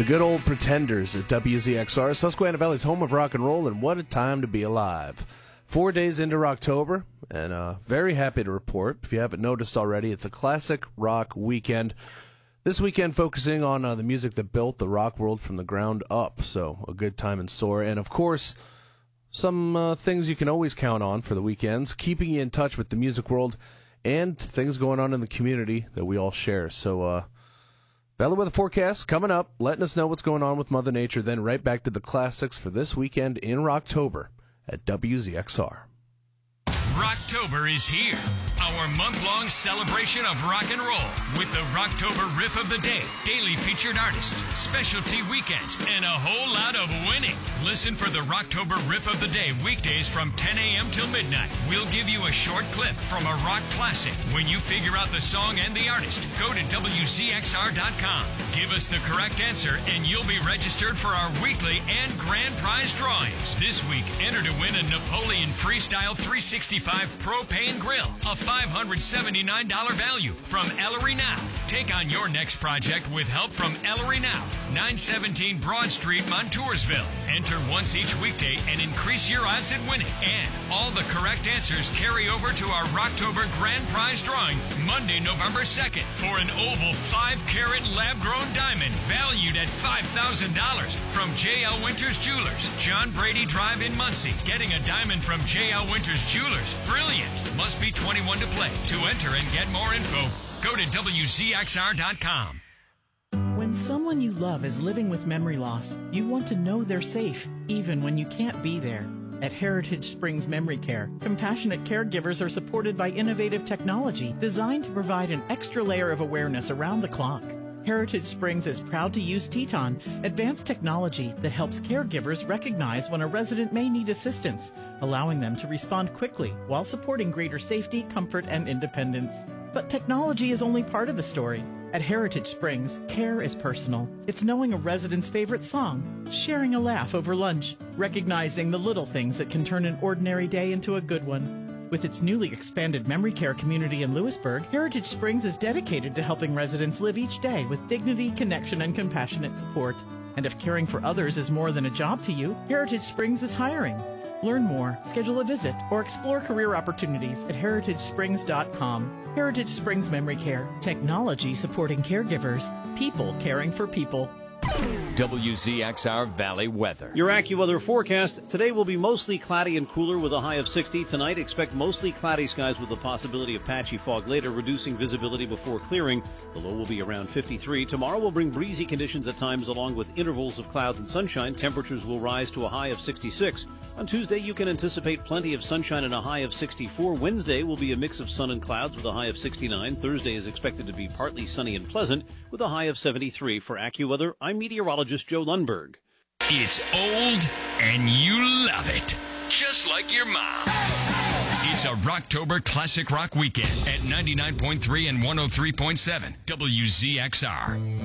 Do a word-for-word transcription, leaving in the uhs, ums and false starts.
The good old Pretenders at W Z X R, Susquehanna Valley's home of rock and roll, and what a time to be alive. Four days into Rocktober, and uh, very happy to report, if you haven't noticed already, it's a classic rock weekend. This weekend focusing on uh, the music that built the rock world from the ground up, so a good time in store. And of course, some uh, things you can always count on for the weekends, keeping you in touch with the music world and things going on in the community that we all share. So, uh, Valley Weather Forecast coming up, letting us know what's going on with Mother Nature, then right back to the classics for this weekend in Rocktober at W Z X R. Rocktober is here, our month-long celebration of rock and roll with the Rocktober Riff of the Day, daily featured artists, specialty weekends, and a whole lot of winning. Listen for the Rocktober Riff of the Day weekdays from ten a.m. till midnight. We'll give you a short clip from a rock classic. When you figure out the song and the artist, go to W Z X R dot com. Give us the correct answer, and you'll be registered for our weekly and grand prize drawings. This week, enter to win a Napoleon Freestyle three sixty-five Propane Grill, a five hundred seventy-nine dollars value from Ellery Now. Take on your next project with help from Ellery Now, nine seventeen Broad Street, Montoursville. Enter once each weekday and increase your odds at winning. And all the correct answers carry over to our Rocktober Grand Prize drawing Monday, November second for an oval five carat lab-grown diamond valued at five thousand dollars from J L Winters Jewelers, John Brady Drive in Muncie. Getting a diamond from J L Winters Jewelers, brilliant. Must be twenty-one to play. To enter and get more info, go to W Z X R dot com. When someone you love is living with memory loss, you want to know they're safe, even when you can't be there. At Heritage Springs Memory Care, compassionate caregivers are supported by innovative technology designed to provide an extra layer of awareness around the clock. Heritage Springs is proud to use Teton, advanced technology that helps caregivers recognize when a resident may need assistance, allowing them to respond quickly while supporting greater safety, comfort, and independence. But technology is only part of the story. At Heritage Springs, care is personal. It's knowing a resident's favorite song, sharing a laugh over lunch, recognizing the little things that can turn an ordinary day into a good one. With its newly expanded memory care community in Lewisburg, Heritage Springs is dedicated to helping residents live each day with dignity, connection, and compassionate support. And if caring for others is more than a job to you, Heritage Springs is hiring. Learn more, schedule a visit, or explore career opportunities at heritage springs dot com. Heritage Springs Memory Care. Technology supporting caregivers. People caring for people. W Z X R Valley Weather. Your AccuWeather forecast. Today will be mostly cloudy and cooler with a high of sixty. Tonight, expect mostly cloudy skies with the possibility of patchy fog later, reducing visibility before clearing. The low will be around fifty-three. Tomorrow will bring breezy conditions at times along with intervals of clouds and sunshine. Temperatures will rise to a high of sixty-six. On Tuesday, you can anticipate plenty of sunshine and a high of sixty-four. Wednesday will be a mix of sun and clouds with a high of sixty-nine. Thursday is expected to be partly sunny and pleasant with a high of seventy-three. For AccuWeather, I'm meteorologist Joe Lundberg. It's old and you love it, just like your mom. It's a Rocktober Classic Rock Weekend at ninety-nine point three and one oh three point seven W Z X R.